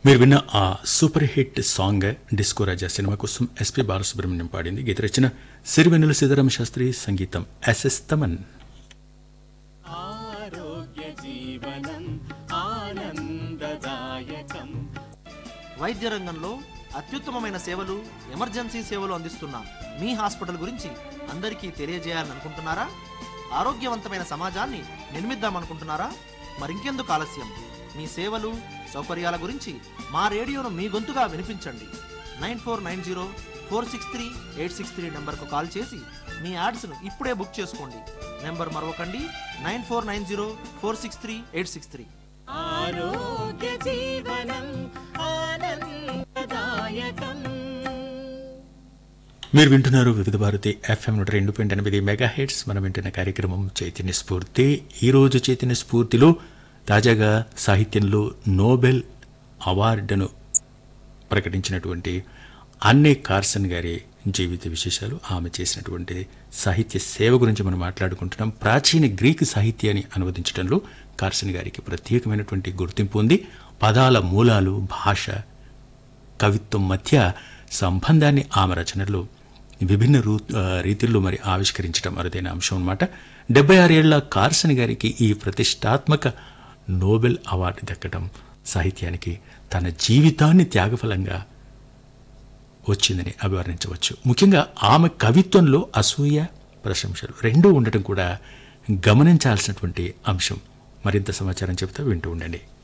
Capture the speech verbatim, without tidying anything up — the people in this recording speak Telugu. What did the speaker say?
మీరు విన్న ఆ సూపర్ హిట్ సాంగ్ డిస్కో రాజా సినిమా కోసం ఎస్పి బాలసుబ్రహ్మణ్యం పాడింది. గీత రచన సిరివెన్నెల సీతారామ శాస్త్రి, సంగీతం ఎస్ఎస్ తమన్. వైద్య రంగంలో అత్యుత్తమమైన సేవలు, ఎమర్జెన్సీ సేవలు అందిస్తున్న మీ హాస్పిటల్ గురించి అందరికీ తెలియజేయాలని అనుకుంటున్నారా? ఆరోగ్యవంతమైన సమాజాన్ని నిర్మిద్దామనుకుంటున్నారా? మరింకెందుకు ఆలస్యం? మీ సేవలు, సౌకర్యాల గురించి మా రేడియోను మీ గొంతుగా వినిపించండి. Nine four nine zero four six three eight six three నెంబర్కు కాల్ చేసి మీ యాడ్స్ను ఇప్పుడే బుక్ చేసుకోండి. Number మరొకండి, nine four nine zero four six three eight six three. ఆరోగ్య జీవనం ఆనందదాయకం. మీరు వింటున్నారు వివిధ భారతి ఎఫ్ఎం నూట రెండు పాయింట్ ఎనిమిది మెగా హెడ్స్. మనం వింటున్న కార్యక్రమం చైతన్య స్ఫూర్తి. ఈరోజు చైతన్య స్ఫూర్తిలో తాజాగా సాహిత్యంలో నోబెల్ అవార్డును ప్రకటించినటువంటి అన్నే కార్సన్ గారి జీవిత విశేషాలు, ఆమె చేసినటువంటి సాహిత్య సేవ గురించి మనం మాట్లాడుకుంటున్నాం. ప్రాచీన గ్రీకు సాహిత్యాన్ని అనువదించడంలో కార్సన్ గారికి ప్రత్యేకమైనటువంటి గుర్తింపు ఉంది. పదాల మూలాలు, భాష, కవిత్వం మధ్య సంబంధాన్ని ఆమె రచనలో విభిన్న రూ రీతుల్లో మరి ఆవిష్కరించడం అరుదైన అంశం అన్నమాట. డెబ్బై ఆరేళ్ల కార్సన్ గారికి ఈ ప్రతిష్టాత్మక నోబెల్ అవార్డు దక్కడం సాహిత్యానికి తన జీవితాన్ని త్యాగఫలంగా వచ్చిందని అభివర్ణించవచ్చు. ముఖ్యంగా ఆమె కవిత్వంలో అసూయ, ప్రశంసలు రెండూ ఉండటం కూడా గమనించాల్సినటువంటి అంశం. మరింత సమాచారం చెబుతూ వింటూ ఉండండి.